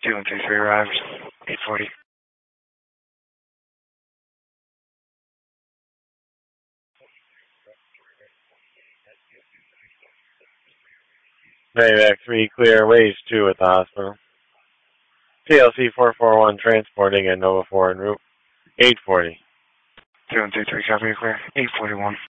2123 arrived, 840. Payback 3 clear, waves 2 at the hospital. TLC 441 transporting at Nova 4 en route, 840. 2123 copy, clear, 841.